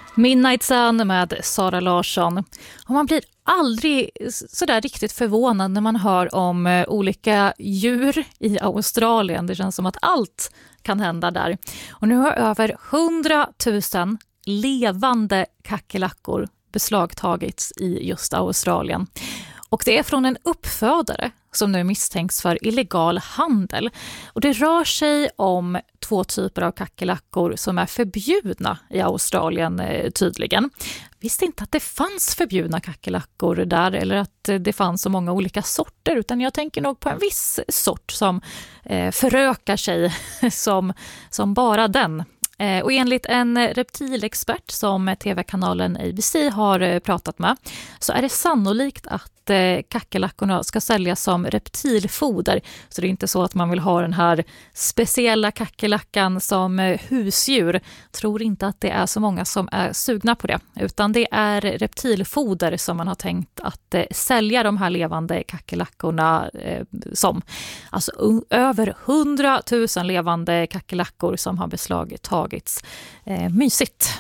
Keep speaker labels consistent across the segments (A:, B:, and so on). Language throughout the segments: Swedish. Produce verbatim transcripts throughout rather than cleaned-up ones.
A: Midnight Sun med Sara Larsson. Och man blir aldrig så där riktigt förvånad när man hör om olika djur i Australien. Det känns som att allt kan hända där. Och nu har över hundratusen levande kackerlackor beslagtagits i just Australien. Och det är från en uppfödare som nu misstänks för illegal handel. Och det rör sig om två typer av kackerlackor som är förbjudna i Australien tydligen. Visste inte att det fanns förbjudna kackerlackor där eller att det fanns så många olika sorter, utan jag tänker nog på en viss sort som eh, förökar sig som, som bara den. Och enligt en reptilexpert som tv-kanalen A B C har pratat med så är det sannolikt att kackerlackorna ska säljas som reptilfoder. Så det är inte så att man vill ha den här speciella kackerlackan som husdjur. Tror inte att det är så många som är sugna på det. Utan det är reptilfoder som man har tänkt att sälja de här levande kackerlackorna som. Alltså över hundratusen levande kackerlackor som har beslagtagits. Eh, mysigt.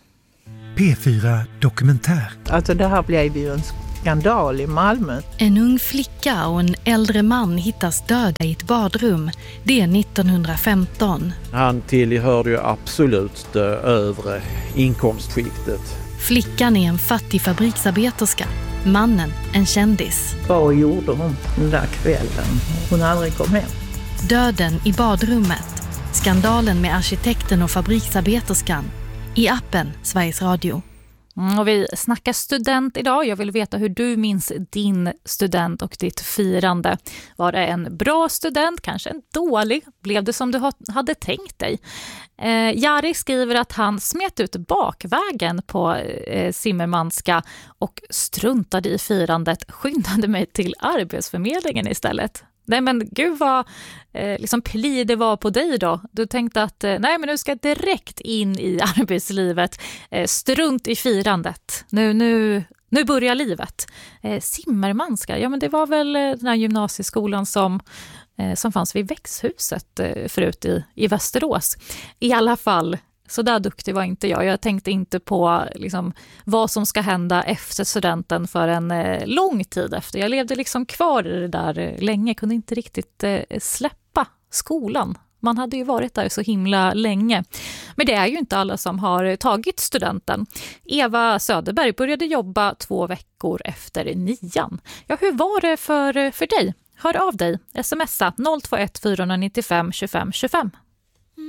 B: P fyra Dokumentär.
C: Alltså det här blev ju en skandal i Malmö.
D: En ung flicka och en äldre man hittas döda i ett badrum. Det är nittonhundrafemton.
E: Han tillhörde ju absolut det övre inkomstskiktet.
D: Flickan är en fattig fabriksarbeterska. Mannen en kändis.
C: Vad gjorde hon den där kvällen? Hon aldrig kom hem.
D: Döden i badrummet. Skandalen med arkitekten och fabriksarbeterskan. I appen Sveriges Radio.
A: Mm, och vi snackar student idag. Jag vill veta hur du minns din student och ditt firande. Var det en bra student? Kanske en dålig? Blev det som du hade tänkt dig? Eh, Jari skriver att han smet ut bakvägen på eh, Simmermanska och struntade i firandet. Skyndade mig till Arbetsförmedlingen istället. Nej men gud vad eh, liksom pli det var på dig då. Du tänkte att eh, nej men nu ska jag direkt in i arbetslivet. Eh, strunt i firandet. Nu, nu, nu börjar livet. Eh, Simmermanska, ja men det var väl eh, den här gymnasieskolan som, eh, som fanns vid Växthuset eh, förut i, i Västerås. I alla fall. Så där duktig var inte jag. Jag tänkte inte på liksom, vad som ska hända efter studenten för en eh, lång tid efter. Jag levde liksom kvar i det där eh, länge. Kunde inte riktigt eh, släppa skolan. Man hade ju varit där så himla länge. Men det är ju inte alla som har tagit studenten. Eva Söderberg började jobba två veckor efter nian. Ja, hur var det för, för dig? Hör av dig. Smsa noll två ett fyra nio fem två fem två fem.